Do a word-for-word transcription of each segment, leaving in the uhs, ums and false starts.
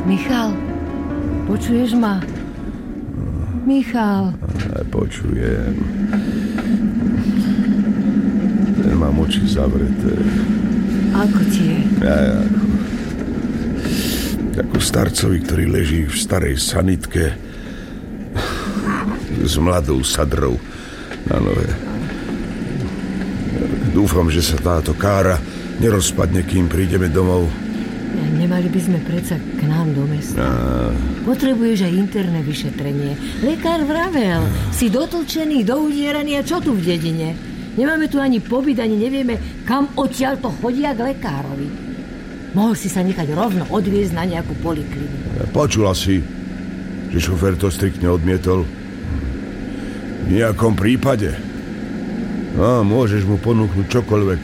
Michal, počuješ ma? Michal. Počujem. Mám oči zavreté. Ako ti je? Ja, ako... Ako starcovi, ktorý leží v starej sanitke s mladou sadrou na nohe. Dúfam, že sa táto kára nerozpadne, kým prídeme domov. Nemali by sme predsa k nám do mesta. A... Potrebuješ aj interné vyšetrenie. Lekár vravel, si dotlčený, doudieraný a čo tu v dedine? Nemáme tu ani pobyt, ani nevieme, kam odtiaľ to chodia k lekárovi. Mohol si sa nechať rovno odviezť na nejakú polikliniku. Počula si, že šofér to striktne odmietol? V nejakom prípade. A môžeš mu ponúknuť čokoľvek.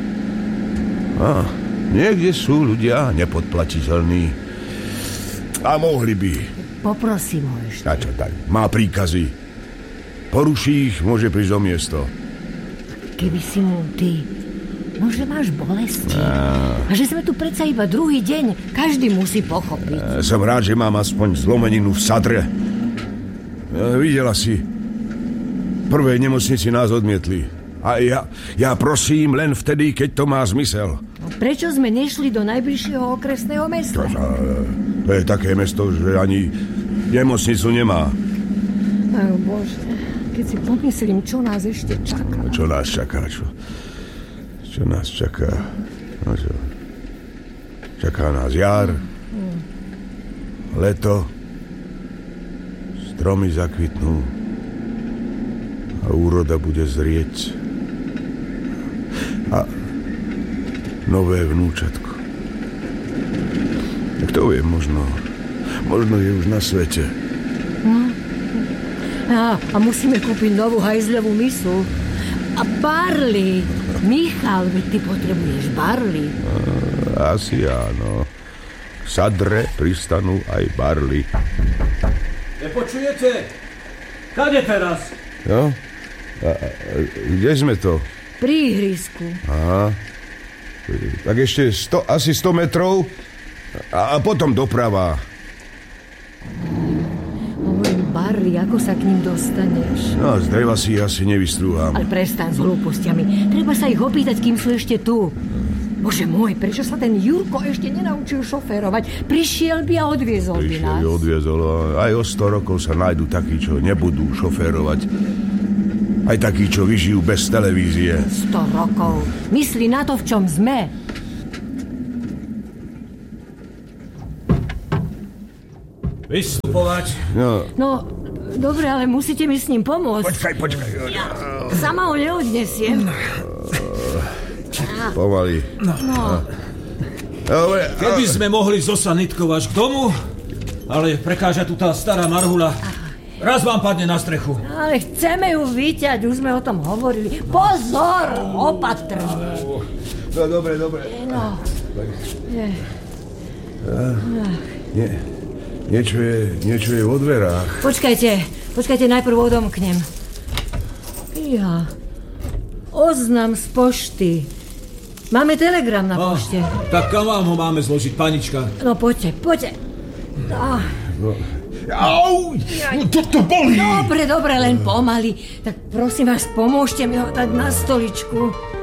A niekde sú ľudia nepodplatiteľní. A mohli by. Poprosím ho ešte. A čo tak? Má príkazy. Poruší ich, môže prísť do miesto. Keby si mu ty... Možno máš bolesti. A... a že sme tu predsa iba druhý deň. Každý musí pochopiť. A som rád, že mám aspoň zlomeninu v sadre. A videla si. V prvej nemocnici nás odmietli. A ja, ja prosím len vtedy, keď to má zmysel. A prečo sme nešli do najbližšieho okresného mesta? To, to je také mesto, že ani nemocnicu nemá. Ach, Bože, keď si pomyslím, čo nás ešte čaká. Čo nás čaká, čo? Čo nás čaká? No čo? Čaká nás jar, mm. leto, stromy zakvitnú a úroda bude zrieť. A nové vnúčatko. Kto vie, možno, možno je už na svete. No. A, a musíme kúpiť novú hajzľovú misu. A barly. Michal, veď ty potrebuješ barly. A, asi áno. V sadre pristanú aj barly. Nepočujete? Kade teraz? No? A, a, kde sme to? Pri ihrisku. Aha. Tak ešte sto, asi sto metrov a, a potom doprava. Hovorím, barly, ako sa k ním dostaneš? No, z dreva si asi nevystrúham. Ale prestaň s hlúpostiami. Treba sa ich opýtať, kým sú ešte tu. Bože môj, prečo sa ten Jurko ešte nenaučil šoférovať? Prišiel by a odviezol by nás. Prišiel by odviezol. Aj o sto rokov sa nájdu takí, čo nebudú šoférovať. Aj takí, čo vyžijú bez televízie. Sto rokov. Myslí na to, v čom sme. Vystupovať. No. No, dobre, ale musíte mi s ním pomôcť. Počkaj, počkaj. Ja sama ho neodnesiem. Pomaly. No. no. Dobre. Keby sme mohli zo sanitkov až k domu, ale prekáža tu tá stará marhula. Raz vám padne na strechu. Ale chceme ju vyťať, už sme o tom hovorili. Pozor, opatrne. No, dobre, dobre. No. Je. Nie, niečo je, niečo je vo dverách. Počkajte, počkajte, najprv odomknem. Ja. Oznam z pošty. Máme telegram na no, pošte. Tak kam vám ho máme zložiť, panička? No, poďte, poďte. No. No. Au! Toto bolí! Dobre, dobre, len pomaly. Tak prosím vás, pomôžte mi ho dať na stoličku.